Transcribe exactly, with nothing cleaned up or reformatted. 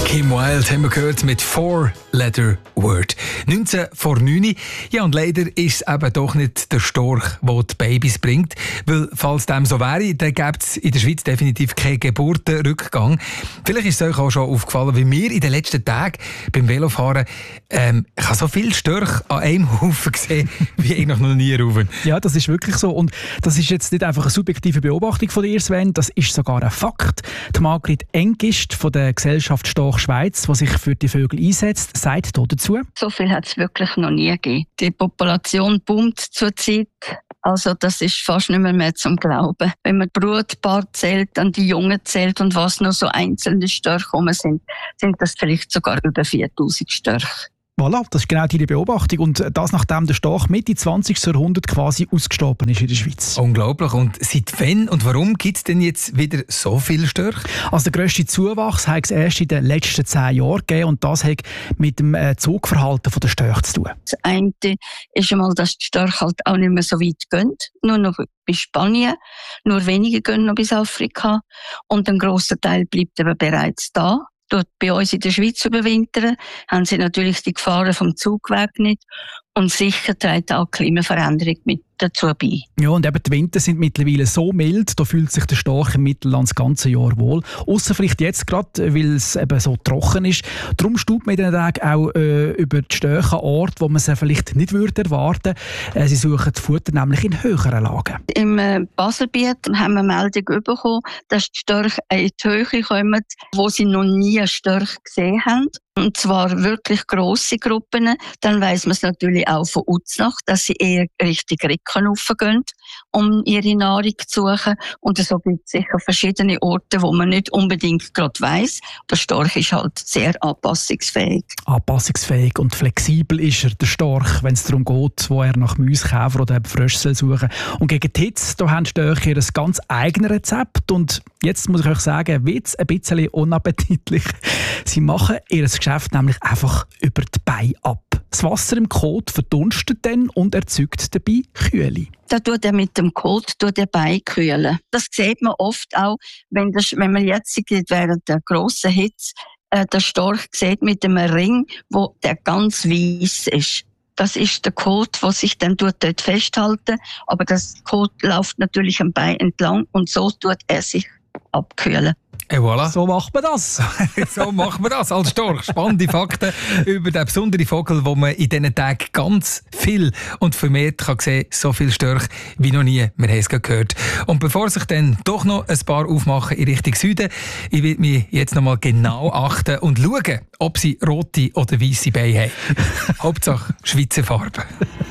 Kim Wilde haben wir gehört mit Four-Letter Word. neunzehn vor neun. Ja, und leider ist es eben doch nicht der Storch, der die Babys bringt. Weil, falls dem so wäre, dann gäbe es in der Schweiz definitiv keinen Geburtenrückgang. Vielleicht ist es euch auch schon aufgefallen, wie mir in den letzten Tagen beim Velofahren ähm, ich habe so viele Störche an einem Haufen gesehen, wie eigentlich noch nie rufen. Ja, das ist wirklich so. Und das ist jetzt nicht einfach eine subjektive Beobachtung von dir, Sven, das ist sogar ein Fakt. Die Margrit Engist von der Gesellschaft Storch Schweiz, die sich für die Vögel einsetzt, sagt hier dazu: So viel hat es wirklich noch nie gegeben. Die Population boomt zurzeit. Also das ist fast nicht mehr, mehr zum Glauben. Wenn man die Brutpaar zählt, dann die Jungen zählt und was noch so einzelne Störche rum sind, sind das vielleicht sogar über viertausend Störche. Voilà, das ist genau deine Beobachtung. Und das, nachdem der Storch Mitte zwanzigsten Jahrhundert quasi ausgestorben ist in der Schweiz. Unglaublich. Und seit wann und warum gibt es denn jetzt wieder so viele Störche? Also der grösste Zuwachs hat es erst in den letzten zehn Jahren gegeben. Und das hat mit dem Zugverhalten der Störche zu tun. Das eine ist einmal, dass die Störche halt auch nicht mehr so weit gehen. Nur noch bis Spanien. Nur wenige gehen noch bis Afrika. Und ein grosser Teil bleibt aber bereits da. Dort bei uns in der Schweiz überwintern, haben sie natürlich die Gefahren vom Zugweg nicht. Und sicher trägt auch die Klimaveränderung mit dazu bei. Ja, und eben die Winter sind mittlerweile so mild, da fühlt sich der Storch im Mittelland das ganze Jahr wohl. Ausser vielleicht jetzt gerade, weil es eben so trocken ist. Darum staubt man in diesen Tagen auch äh, über die Störche an Orten, wo man sie vielleicht nicht würde erwarten würde. Äh, sie suchen das Futter nämlich in höheren Lagen. Im äh, Baselbiet haben wir Meldung bekommen, dass die Störche in die Höhe kommen, wo sie noch nie einen Storch gesehen haben. Und zwar wirklich grosse Gruppen. Dann weiss man es natürlich auch von Uznach, dass sie eher Richtung Ricken raufgehen, um ihre Nahrung zu suchen. Und so gibt es sicher verschiedene Orte, wo man nicht unbedingt gerade weiss. Der Storch ist halt sehr anpassungsfähig. Anpassungsfähig und flexibel ist er, der Storch, wenn es darum geht, wo er nach Mäuskäfer oder Frösche suchen. Und gegen die Hitze, da haben Störche ein ganz eigenes Rezept. Und jetzt muss ich euch sagen, wird es ein bisschen unappetitlich. Sie machen ihr Geschäft nämlich einfach über die Beine ab. Das Wasser im Kot verdunstet dann und erzeugt dabei Kühle. Da tut er mit dem Kot tut er beikühlen. Das sieht man oft auch, wenn, das, wenn man jetzt während der grossen Hitze äh, den Storch sieht mit einem Ring, wo der ganz weiss ist. Das ist der Kot, der sich dann dort festhalten. Aber das Kot läuft natürlich am Bein entlang und so tut er sich abkühlen. Et voilà. So macht man das. So macht man das als Storch. Spannende Fakten über den besonderen Vogel, wo man in diesen Tagen ganz viel und vermehrt kann sehen, so viele Störche wie noch nie. Wir haben es gerade gehört. Und bevor sich dann doch noch ein paar aufmachen in Richtung Süden, ich will mich jetzt noch mal genau achten und schauen, ob sie rote oder weiße Beine haben. Hauptsache Schweizer Farbe.